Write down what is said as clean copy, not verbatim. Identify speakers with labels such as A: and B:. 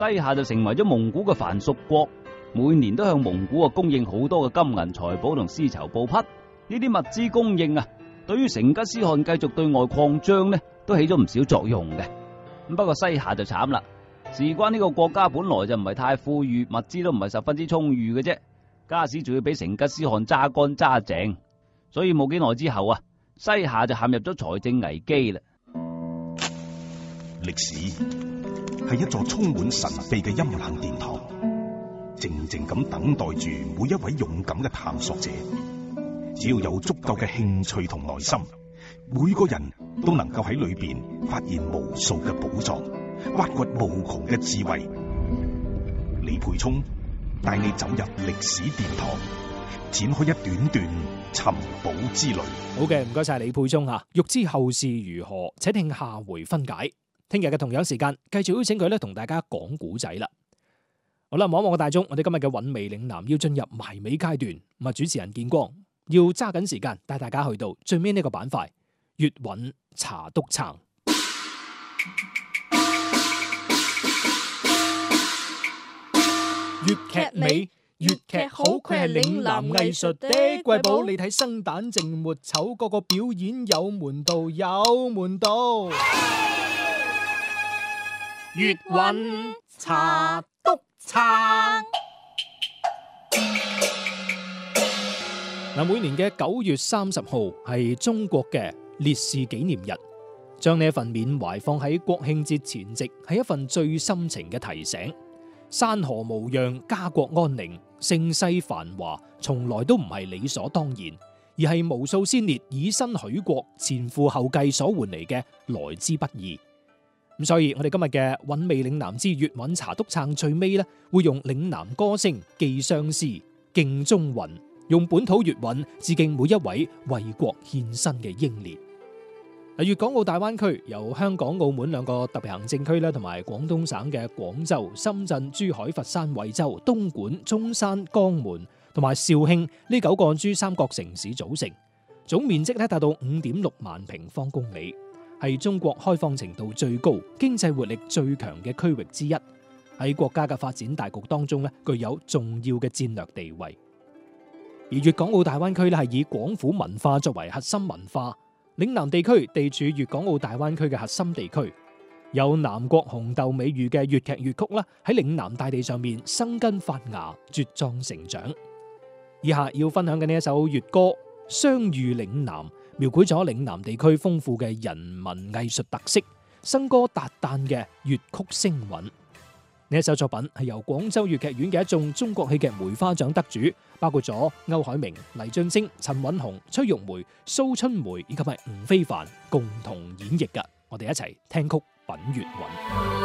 A: 低下就成為咗蒙古嘅藩屬國，每年都向蒙古供應好多嘅金銀財寶同絲綢布匹。呢啲物資供應對於成吉思汗繼續對外擴張都起咗唔少作用嘅。不過西夏就慘啦，事關呢個國家本來就唔係太富裕，物資都唔係十分之充裕嘅啫，加時仲要俾成吉思汗揸乾揸淨，所以冇幾耐之後西夏就陷入咗財政危機啦。
B: 歷史係一座充滿神秘嘅陰冷殿堂，靜靜咁等待住每一位勇敢嘅探索者。只要有足夠嘅興趣同耐心，每個人都能夠喺裏邊發現無數嘅寶藏，挖掘無窮嘅智慧。李培聰帶你走入歷史殿堂，展開一段段尋寶之旅。
C: 好嘅，唔該晒李培聰吓。欲知後事如何，且聽下回分解。聽日嘅同樣時間，繼續邀請佢同大家講古仔啦。好啦，望一望個大鐘，我哋今日嘅韻味嶺南要進入埋尾階段。主持人建光要揸緊時間帶大家去到最尾呢個板塊，粵韻茶篤撐。粵劇美，粵劇好，佢係嶺南藝術的瑰寶。你睇生旦淨末丑，個個表演有門道，有門道。粵韻茶篤撐。每年嘅9月30號係中國嘅烈士紀念日，將呢一份緬懷放喺國慶節前夕，係一份最深情嘅提醒。山河無恙，家國安寧，盛世繁華，從來都唔係理所當然，而係無數先烈以身許國、前赴後繼所換嚟嘅來之不易。咁所以我哋今日嘅韻味嶺南之粵韻茶篤撐最尾會用嶺南歌聲寄相思、敬中魂，用本土粵韻致敬每一位為國獻身嘅英烈。粵港澳大灣區由香港、澳門兩個特別行政區同埋廣東省嘅廣州、深圳、珠海、佛山、惠州、東莞、中山、江門同埋肇慶呢9個珠三角城市組成，總面積達到5.6萬平方公里，係中國開放程度最高、經濟活力最強嘅區域之一，喺國家嘅發展大局當中具有重要嘅戰略地位。而粵港澳大灣區係以廣府文化作為核心文化，嶺南地區地處粵港澳大灣區嘅核心地區，有南國紅豆美譽嘅粵劇粵曲喺嶺南大地上面生根發芽、茁壯成長。以下要分享嘅呢一首粵歌《相遇嶺南》，描繪咗嶺南地區豐富嘅人文藝術特色，笙歌達旦嘅粵曲聲韻。呢一首作品係由廣州粵劇院嘅一眾中國戲劇梅花獎得主，包括咗歐海明、黎俊升、陳韻紅、崔玉梅、蘇春梅以及吳非凡共同演繹嘅。我哋一齊聽曲品粵韻。